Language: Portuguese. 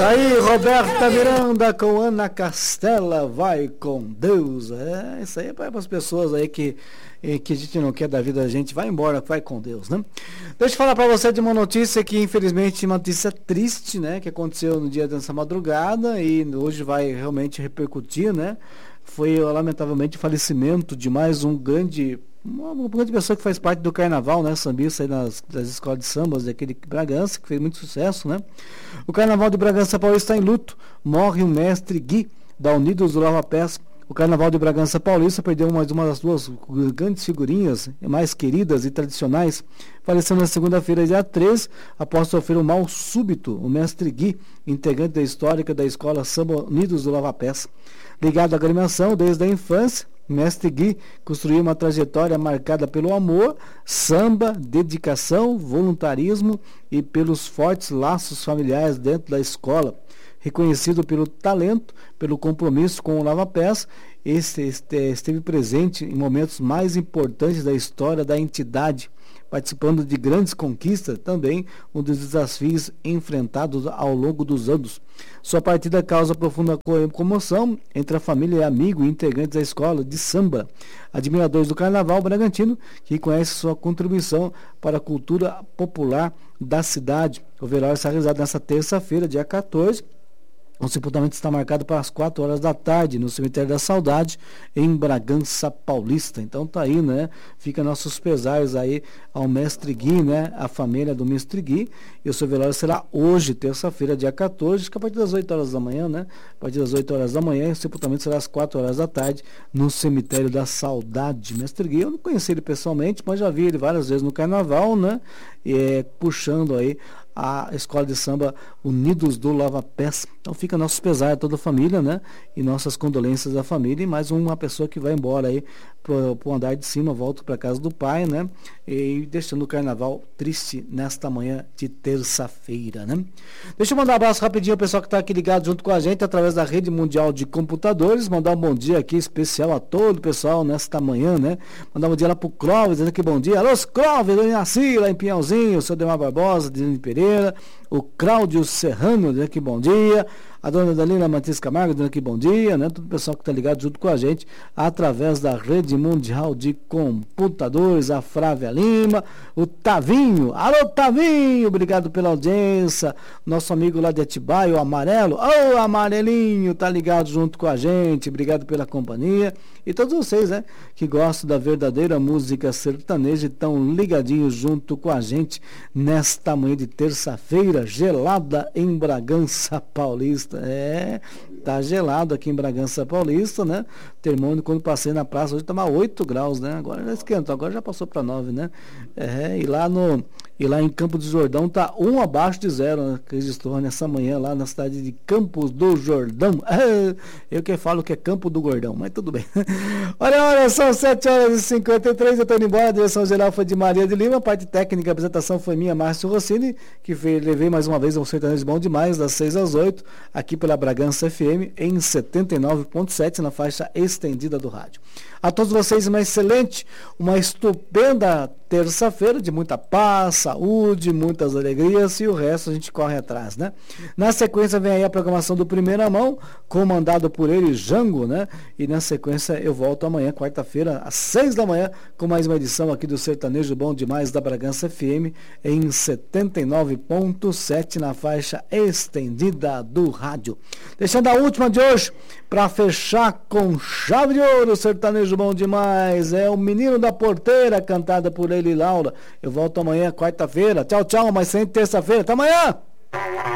Aí, Roberta Miranda com Ana Castela, vai com Deus. Isso aí é para as pessoas aí que a gente não quer da vida da gente, vai embora, vai com Deus, né? Deixa eu falar para você de uma notícia que, infelizmente, uma notícia triste, né? Que aconteceu no dia dessa madrugada e hoje vai realmente repercutir, né? Foi, lamentavelmente, o falecimento de mais uma grande pessoa que faz parte do carnaval, né? Sambista aí das escolas de sambas daquele Bragança, que fez muito sucesso, né? O carnaval de Bragança Paulista está em luto. Morre o mestre Gui, da Unidos do Lava Pés. O Carnaval de Bragança Paulista perdeu mais uma das duas grandes figurinhas mais queridas e tradicionais. Faleceu na segunda-feira, dia 3, após sofrer um mal súbito, o mestre Gui, integrante da histórica da escola Samba Unidos do Lava Pés. Ligado à agremiação desde a infância, mestre Gui construiu uma trajetória marcada pelo amor, samba, dedicação, voluntarismo e pelos fortes laços familiares dentro da escola. Reconhecido pelo talento, pelo compromisso com o Lava Pés, esteve presente em momentos mais importantes da história da entidade, participando de grandes conquistas, também um dos desafios enfrentados ao longo dos anos. Sua partida causa profunda comoção entre a família e amigos e integrantes da escola de samba, admiradores do Carnaval Bragantino, que conhecem sua contribuição para a cultura popular da cidade. O velório será realizado nesta terça-feira, dia 14, o sepultamento está marcado para as 4 horas da tarde no Cemitério da Saudade, em Bragança Paulista. Então tá aí, né? Fica nossos pesares aí ao mestre Gui, né? A família do mestre Gui. E o seu velório será hoje, terça-feira, dia 14, que a partir das 8 horas da manhã, né? A partir das 8 horas da manhã, o sepultamento será às 4 horas da tarde no Cemitério da Saudade. Mestre Gui, eu não conheci ele pessoalmente, mas já vi ele várias vezes no Carnaval, né? Puxando aí a escola de samba Unidos do Lava Pés. Então fica nosso pesar a toda a família, né? E nossas condolências à família, e mais uma pessoa que vai embora aí pro andar de cima, volta para casa do pai, né? E deixando o carnaval triste nesta manhã de terça-feira, né? Deixa eu mandar um abraço rapidinho ao pessoal que está aqui ligado junto com a gente através da Rede Mundial de Computadores, mandar um bom dia aqui especial a todo o pessoal nesta manhã, né? Mandar um bom dia lá pro Clóvis, dizendo que bom dia. Alô, Clóvis, eu nasci lá em Pinhalzinho, o seu Demar Barbosa, Dini Pereira, o Cláudio Serrano, dizendo que bom dia. A dona Dalila Matias Camargo, dando aqui bom dia, né? Todo o pessoal que está ligado junto com a gente através da Rede Mundial de Computadores, a Flávia Lima, o Tavinho. Alô, Tavinho, obrigado pela audiência. Nosso amigo lá de Atibaia, o Amarelo. Ô, Amarelinho, tá ligado junto com a gente, obrigado pela companhia. E todos vocês, né, que gostam da verdadeira música sertaneja e estão ligadinhos junto com a gente nesta manhã de terça-feira, gelada em Bragança Paulista. Tá gelado aqui em Bragança Paulista, né? Termômetro, quando passei na praça, hoje estava 8 graus, né? Agora já esquentou, agora já passou para 9, né? E lá em Campos do Jordão tá 1 abaixo de 0, né? Que registrou nessa manhã lá na cidade de Campos do Jordão. Eu que falo que é Campo do Gordão, mas tudo bem. Olha, são 7h53, eu tô indo embora. A direção geral foi de Maria de Lima, a parte técnica, a apresentação foi minha, Márcio Rossini, que levei mais uma vez ao Sertanejo Bom Demais, das 6 às 8, aqui pela Bragança FM, em 79.7, na faixa estendida do rádio. A todos vocês uma excelente, uma estupenda terça-feira de muita paz, saúde, muitas alegrias, e o resto a gente corre atrás, né? Na sequência vem aí a programação do Primeira Mão, comandado por ele, Jango, né? E na sequência eu volto amanhã, quarta-feira, às 6 da manhã, com mais uma edição aqui do Sertanejo Bom Demais da Bragança FM, em 79.7, na faixa estendida do rádio. Deixando a última de hoje, para fechar com chave de ouro, o Sertanejo Bom Demais, é o Menino da Porteira, cantada por ele e Laura. Eu volto amanhã, quarta-feira. Tchau, tchau, mas sempre terça-feira. Até amanhã!